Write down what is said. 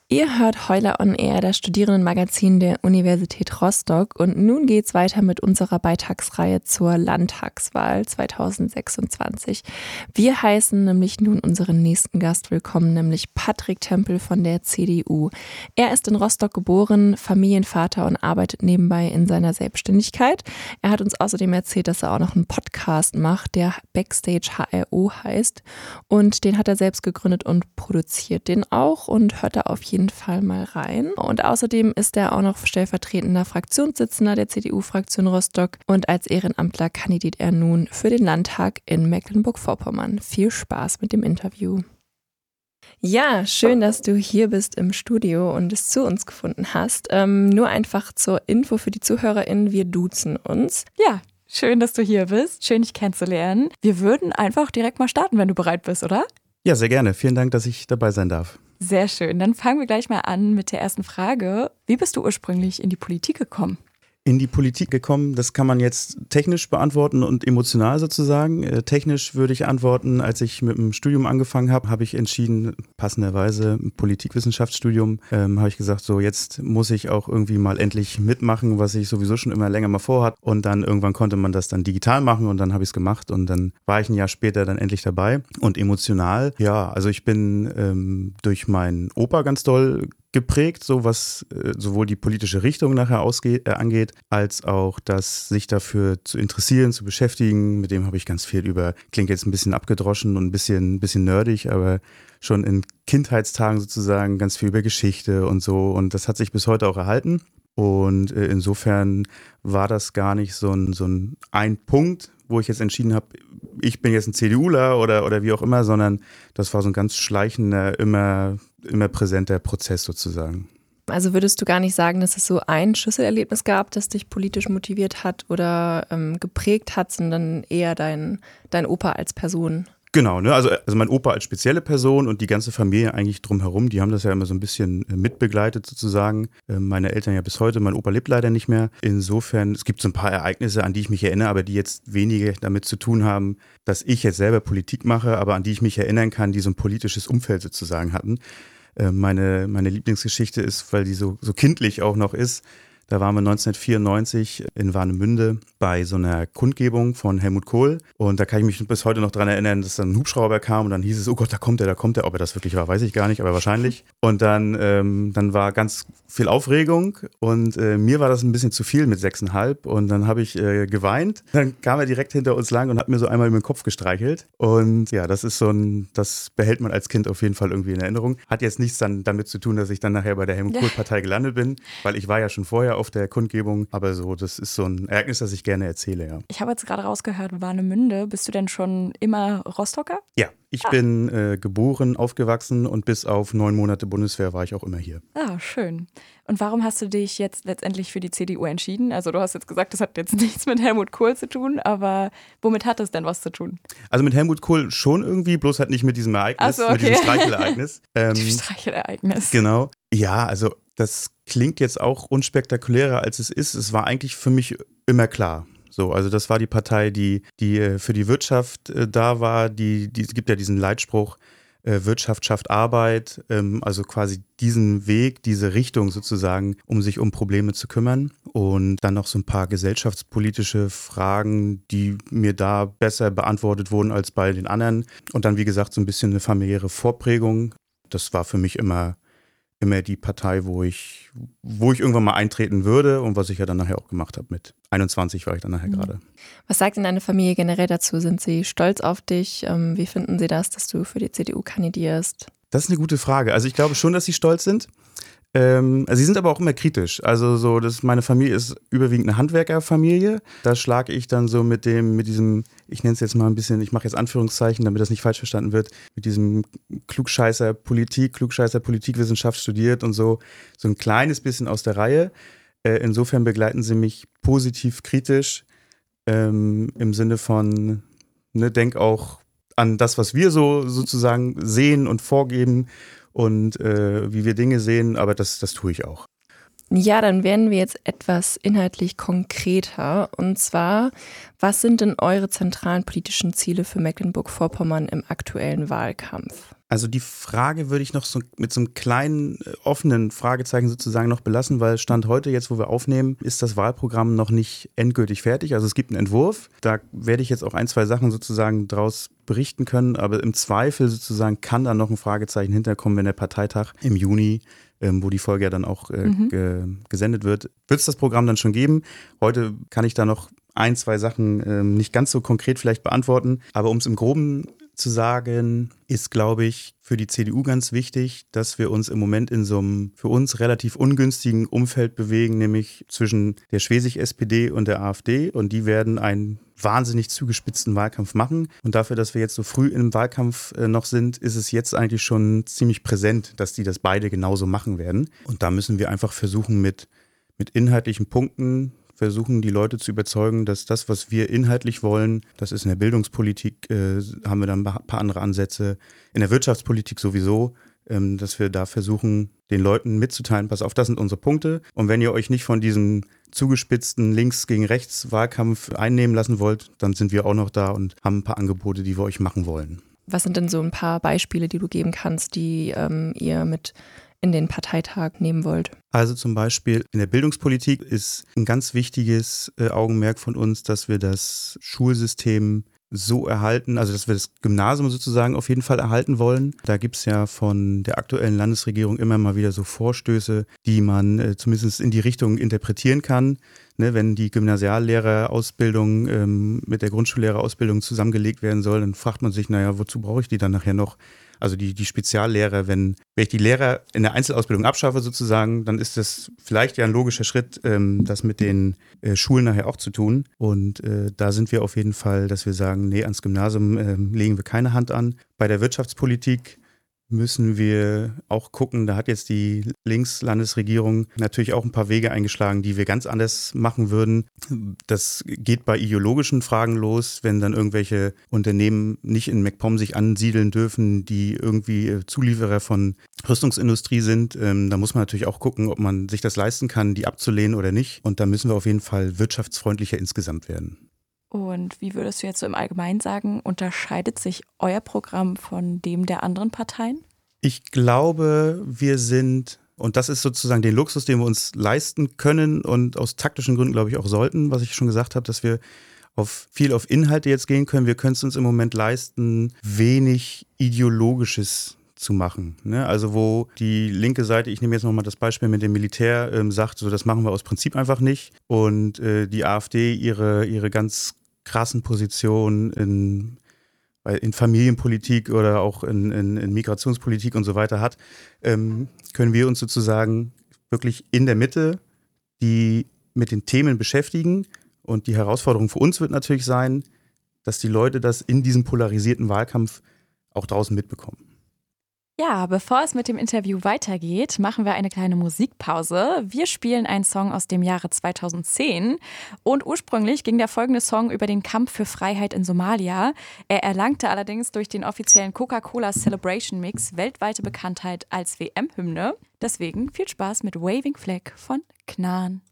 Ihr hört Heuler on Air, das Studierendenmagazin der Universität Rostock. Und nun geht's weiter mit unserer Beitragsreihe zur Landtagswahl 2026. Wir heißen nämlich nun unseren nächsten Gast willkommen, nämlich Patrick Tempel von der CDU. Er ist in Rostock geboren, Familienvater und arbeitet nebenbei in seiner Selbstständigkeit. Er hat uns außerdem erzählt, dass er auch noch einen Podcast macht, der Backstage HRO heißt. Und den hat er selbst gegründet und produziert den auch und hört da auf jeden Fall mal rein. Und außerdem ist er auch noch stellvertretender Fraktionssitzender der CDU-Fraktion Rostock und als Ehrenamtler kandidiert er nun für den Landtag in Mecklenburg-Vorpommern. Viel Spaß mit dem Interview. Ja, schön, dass du hier bist im Studio und es zu uns gefunden hast. Nur einfach zur Info für die ZuhörerInnen, wir duzen uns. Ja, schön, dass du hier bist. Schön, dich kennenzulernen. Wir würden einfach direkt mal starten, wenn du bereit bist, oder? Ja, sehr gerne. Vielen Dank, dass ich dabei sein darf. Sehr schön. Dann fangen wir gleich mal an mit der ersten Frage. Wie bist du ursprünglich in die Politik gekommen? In die Politik gekommen, das kann man jetzt technisch beantworten und emotional sozusagen. Technisch würde ich antworten, als ich mit dem Studium angefangen habe, habe ich entschieden, passenderweise Politikwissenschaftsstudium, habe ich gesagt, so jetzt muss ich auch irgendwie mal endlich mitmachen, was ich sowieso schon immer länger mal vorhat. Und dann irgendwann konnte man das dann digital machen und dann habe ich es gemacht und dann war ich ein Jahr später dann endlich dabei. Und emotional, ja, also ich bin durch meinen Opa ganz doll geprägt, so was sowohl die politische Richtung nachher angeht, als auch das sich dafür zu interessieren, zu beschäftigen. Mit dem habe ich ganz viel klingt jetzt ein bisschen abgedroschen und ein bisschen nerdig, aber schon in Kindheitstagen sozusagen ganz viel über Geschichte und so. Und das hat sich bis heute auch erhalten. Und insofern war das gar nicht so ein Punkt, wo ich jetzt entschieden habe, ich bin jetzt ein CDUler oder wie auch immer, sondern das war so ein ganz schleichender, immer präsenter Prozess sozusagen. Also würdest du gar nicht sagen, dass es so ein Schlüsselerlebnis gab, das dich politisch motiviert hat oder geprägt hat, sondern eher dein Opa als Person? Genau, ne? Also mein Opa als spezielle Person und die ganze Familie eigentlich drumherum, die haben das ja immer so ein bisschen mitbegleitet sozusagen. Meine Eltern ja bis heute, mein Opa lebt leider nicht mehr. Insofern, es gibt so ein paar Ereignisse, an die ich mich erinnere, aber die jetzt wenige damit zu tun haben, dass ich jetzt selber Politik mache, aber an die ich mich erinnern kann, die so ein politisches Umfeld sozusagen hatten. Meine Lieblingsgeschichte ist, weil die so kindlich auch noch ist. Da waren wir 1994 in Warnemünde bei so einer Kundgebung von Helmut Kohl. Und da kann ich mich bis heute noch dran erinnern, dass dann ein Hubschrauber kam und dann hieß es, oh Gott, da kommt er. Ob er das wirklich war, weiß ich gar nicht, aber wahrscheinlich. Und dann war ganz viel Aufregung und mir war das ein bisschen zu viel mit 6,5 und dann habe ich geweint. Dann kam er direkt hinter uns lang und hat mir so einmal über den Kopf gestreichelt. Und ja, das behält man als Kind auf jeden Fall irgendwie in Erinnerung. Hat jetzt nichts dann damit zu tun, dass ich dann nachher bei der Helmut Kohl-Partei gelandet bin, weil ich war ja schon vorher auf der Kundgebung, aber so, das ist so ein Ereignis, das ich gerne erzähle, ja. Ich habe jetzt gerade rausgehört, Warnemünde. Bist du denn schon immer Rostocker? Ja, ich bin geboren, aufgewachsen und bis auf 9 Monate Bundeswehr war ich auch immer hier. Ah, schön. Und warum hast du dich jetzt letztendlich für die CDU entschieden? Also du hast jetzt gesagt, das hat jetzt nichts mit Helmut Kohl zu tun, aber womit hat es denn was zu tun? Also mit Helmut Kohl schon irgendwie, bloß halt nicht mit diesem Ereignis, so, okay. Mit diesem Streichelereignis. Streichelereignis. Genau. Ja, also das klingt jetzt auch unspektakulärer, als es ist. Es war eigentlich für mich immer klar. So, also das war die Partei, die für die Wirtschaft da war. Es gibt ja diesen Leitspruch, Wirtschaft schafft Arbeit, also quasi diesen Weg, diese Richtung sozusagen, um sich um Probleme zu kümmern. Und dann noch so ein paar gesellschaftspolitische Fragen, die mir da besser beantwortet wurden als bei den anderen. Und dann, wie gesagt, so ein bisschen eine familiäre Vorprägung. Das war für mich immer die Partei, wo ich irgendwann mal eintreten würde und was ich ja dann nachher auch gemacht habe. Mit 21 war ich dann nachher gerade. Was sagt denn deine Familie generell dazu? Sind sie stolz auf dich? Wie finden sie das, dass du für die CDU kandidierst? Das ist eine gute Frage. Also ich glaube schon, dass sie stolz sind. Also sie sind aber auch immer kritisch. Also so, meine Familie ist überwiegend eine Handwerkerfamilie. Da schlage ich dann so mit diesem, ich nenne es jetzt mal ein bisschen, ich mache jetzt Anführungszeichen, damit das nicht falsch verstanden wird, mit diesem Klugscheißer Politikwissenschaft studiert und so ein kleines bisschen aus der Reihe. Insofern begleiten sie mich positiv kritisch im Sinne von, ne, denk auch an das, was wir so sozusagen sehen und vorgeben und wie wir Dinge sehen, aber das tue ich auch. Ja, dann werden wir jetzt etwas inhaltlich konkreter. Und zwar, was sind denn eure zentralen politischen Ziele für Mecklenburg-Vorpommern im aktuellen Wahlkampf? Also die Frage würde ich noch so mit so einem kleinen offenen Fragezeichen sozusagen noch belassen, weil Stand heute, jetzt wo wir aufnehmen, ist das Wahlprogramm noch nicht endgültig fertig. Also es gibt einen Entwurf, da werde ich jetzt auch 1, 2 Sachen sozusagen draus berichten können, aber im Zweifel sozusagen kann da noch ein Fragezeichen hinterkommen, wenn der Parteitag im Juni, wo die Folge ja dann auch gesendet wird es das Programm dann schon geben. Heute kann ich da noch 1, 2 Sachen nicht ganz so konkret vielleicht beantworten, aber um es im Groben zu sagen, ist, glaube ich, für die CDU ganz wichtig, dass wir uns im Moment in so einem für uns relativ ungünstigen Umfeld bewegen, nämlich zwischen der Schwesig-SPD und der AfD. Und die werden einen wahnsinnig zugespitzten Wahlkampf machen. Und dafür, dass wir jetzt so früh im Wahlkampf noch sind, ist es jetzt eigentlich schon ziemlich präsent, dass die das beide genauso machen werden. Und da müssen wir einfach versuchen, mit inhaltlichen Punkten versuchen, die Leute zu überzeugen, dass das, was wir inhaltlich wollen, das ist in der Bildungspolitik, haben wir dann ein paar andere Ansätze, in der Wirtschaftspolitik sowieso, dass wir da versuchen, den Leuten mitzuteilen, pass auf, das sind unsere Punkte. Und wenn ihr euch nicht von diesem zugespitzten Links gegen Rechts Wahlkampf einnehmen lassen wollt, dann sind wir auch noch da und haben ein paar Angebote, die wir euch machen wollen. Was sind denn so ein paar Beispiele, die du geben kannst, die ihr mit in den Parteitag nehmen wollt? Also zum Beispiel in der Bildungspolitik ist ein ganz wichtiges Augenmerk von uns, dass wir das Schulsystem so erhalten, also dass wir das Gymnasium sozusagen auf jeden Fall erhalten wollen. Da gibt es ja von der aktuellen Landesregierung immer mal wieder so Vorstöße, die man zumindest in die Richtung interpretieren kann. Ne, wenn die Gymnasiallehrerausbildung mit der Grundschullehrerausbildung zusammengelegt werden soll, dann fragt man sich, naja, wozu brauche ich die dann nachher noch? Also die Speziallehrer, wenn ich die Lehrer in der Einzelausbildung abschaffe sozusagen, dann ist das vielleicht ja ein logischer Schritt, das mit den Schulen nachher auch zu tun. Und da sind wir auf jeden Fall, dass wir sagen, nee, ans Gymnasium legen wir keine Hand an. Bei der Wirtschaftspolitik müssen wir auch gucken, da hat jetzt die Linkslandesregierung natürlich auch ein paar Wege eingeschlagen, die wir ganz anders machen würden. Das geht bei ideologischen Fragen los, wenn dann irgendwelche Unternehmen nicht in MacPom sich ansiedeln dürfen, die irgendwie Zulieferer von Rüstungsindustrie sind. Da muss man natürlich auch gucken, ob man sich das leisten kann, die abzulehnen oder nicht. Und da müssen wir auf jeden Fall wirtschaftsfreundlicher insgesamt werden. Und wie würdest du jetzt so im Allgemeinen sagen, unterscheidet sich euer Programm von dem der anderen Parteien? Ich glaube, wir sind, und das ist sozusagen den Luxus, den wir uns leisten können und aus taktischen Gründen, glaube ich, auch sollten, was ich schon gesagt habe, dass wir viel auf Inhalte jetzt gehen können. Wir können es uns im Moment leisten, wenig Ideologisches zu machen. Ne? Also wo die linke Seite, ich nehme jetzt nochmal das Beispiel mit dem Militär, sagt, so das machen wir aus Prinzip einfach nicht. Und die AfD ihre ganz krassen Positionen in Familienpolitik oder auch in Migrationspolitik und so weiter hat, können wir uns sozusagen wirklich in der Mitte die mit den Themen beschäftigen. Und die Herausforderung für uns wird natürlich sein, dass die Leute das in diesem polarisierten Wahlkampf auch draußen mitbekommen. Ja, bevor es mit dem Interview weitergeht, machen wir eine kleine Musikpause. Wir spielen einen Song aus dem Jahre 2010 und ursprünglich ging der folgende Song über den Kampf für Freiheit in Somalia. Er erlangte allerdings durch den offiziellen Coca-Cola Celebration Mix weltweite Bekanntheit als WM-Hymne. Deswegen viel Spaß mit Waving Flag von Knarn.